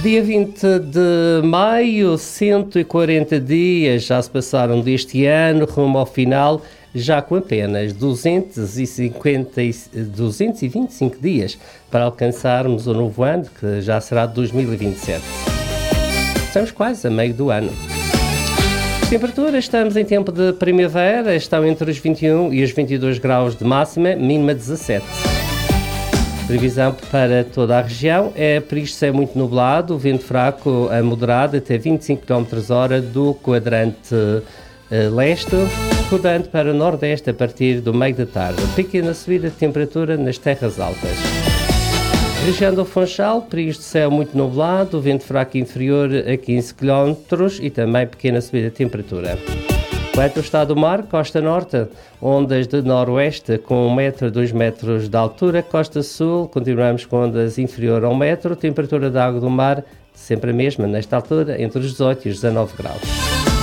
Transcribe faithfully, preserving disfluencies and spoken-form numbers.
Dia vinte de maio, cento e quarenta dias já se passaram deste ano, rumo ao final, já com apenas duzentos e cinquenta, duzentos e vinte e cinco dias para alcançarmos o novo ano, que já será de dois mil e vinte e sete. Estamos quase a meio do ano. Temperatura, estamos em tempo de primavera, estão entre os vinte e um e os vinte e dois graus de máxima, mínima dezessete. Previsão para toda a região é por isto ser muito nublado, vento fraco a moderado até vinte e cinco quilómetros por hora do quadrante uh, leste, rodando para o nordeste a partir do meio da tarde. Pequena subida de temperatura nas terras altas. Região do Funchal, períodos de céu muito nublado, vento fraco inferior a quinze quilómetros e também pequena subida de temperatura. Quanto ao estado do mar, costa norte, ondas de noroeste com um metro a dois metros de altura, costa sul, continuamos com ondas inferior a um metro, temperatura da água do mar sempre a mesma, nesta altura, entre os dezoito e os dezanove graus.